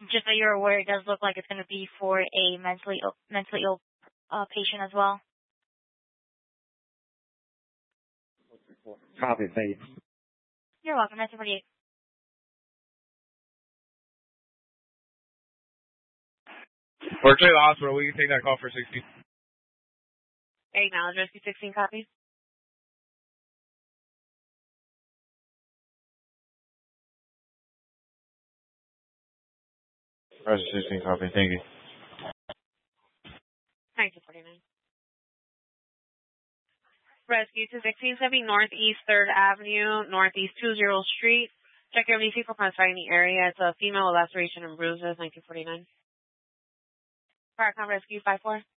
Just so you're aware, it does look like it's going to be for a mentally ill patient as well. Copy, thank you. You're welcome. 1948. Fortunately, the hospital, we can take that call for 60. Acknowledge rescue 16 copy. Rescue 16 copy, thank you. 1949. Rescue 216 7 Northeast 3rd Avenue, Northeast 20 Street. Check your vehicle for any area. It's a female with laceration and bruises, 1949. Paracom Rescue 54.